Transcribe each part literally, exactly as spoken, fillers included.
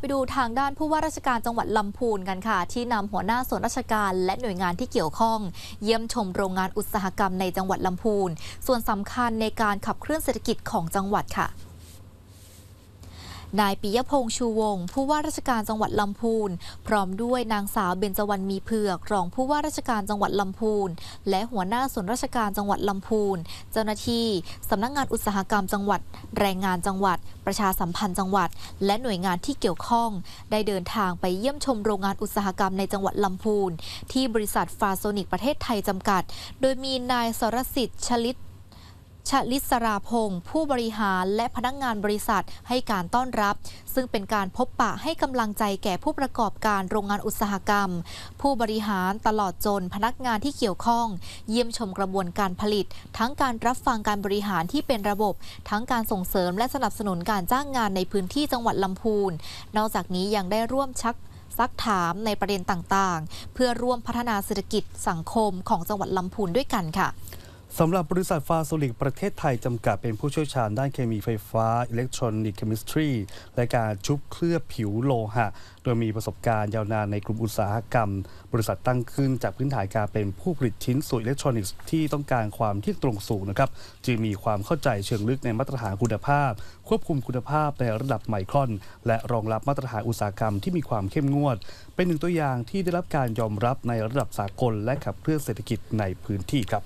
ดูทางด้านผู้ว่าราชการจังหวัดลำพูนกันค่ะที่นำหัวหน้าส่วนราชการและหน่วยงานที่เกี่ยวข้องเยี่ยมชมโรงงานอุตสาหกรรมในจังหวัดลำพูนส่วนสำคัญในการขับเคลื่อนเศรษฐกิจของจังหวัดค่ะนายปิยพงษ์ชูวงศ์ผู้ว่าราชการจังหวัดลำพูนพร้อมด้วยนางสาวเบญจวรรณมีเผือกรองผู้ว่าราชการจังหวัดลำพูนและหัวหน้าส่วนราชการจังหวัดลำพูนเจ้าหน้าที่สำนักงานอุตสาหกรรมจังหวัดแรงงานจังหวัดประชาสัมพันธ์จังหวัดและหน่วยงานที่เกี่ยวข้องได้เดินทางไปเยี่ยมชมโรงงานอุตสาหกรรมในจังหวัดลำพูนที่บริษัทฟาโซนิกประเทศไทยจำกัดโดยมีนายสรสิทธิ์ชลิตชลิศราพงศ์ผู้บริหารและพนักงานบริษัทให้การต้อนรับซึ่งเป็นการพบปะให้กำลังใจแก่ผู้ประกอบการโรงงานอุตสาหกรรมผู้บริหารตลอดจนพนักงานที่เกี่ยวข้องเยี่ยมชมกระบวนการผลิตทั้งการรับฟังการบริหารที่เป็นระบบทั้งการส่งเสริมและสนับสนุนการจ้างงานในพื้นที่จังหวัดลำพูนนอกจากนี้ยังได้ร่วมชักซักถามในประเด็นต่างๆเพื่อร่วมพัฒนาเศรษฐกิจสังคมของจังหวัดลำพูนด้วยกันค่ะสำหรับบริษัทฟาโซลิกประเทศไทยจำกัดเป็นผู้เชี่ยวชาญด้านเคมีไฟฟ้าอิเล็กทรอนิกส์เคมิสตรีและการชุบเคลือบผิวโลหะโดยมีประสบการณ์ยาวนานในกลุ่มอุตสาหกรรมบริษัทตั้งขึ้นจากพื้นฐานการเป็นผู้ผลิตชิ้นส่วนอิเล็กทรอนิกส์ที่ต้องการความเที่ยงตรงสูงนะครับจึงมีความเข้าใจเชิงลึกในมาตรฐานคุณภาพควบคุมคุณภาพในระดับไมครอนและรองรับมาตรฐานอุตสาหกรรมที่มีความเข้มงวดเป็นหนึ่งตัวอย่างที่ได้รับการยอมรับในระดับสากลและขับเคลื่อนเศรษฐกิจในพื้นที่ครับ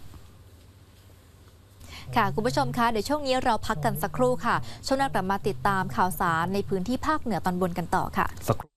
ค่ะคุณผู้ชมคะเดี๋ยวช่วงนี้เราพักกันสักครู่ค่ะช่วงหน้ากลับมาติดตามข่าวสารในพื้นที่ภาคเหนือตอนบนกันต่อค่ะ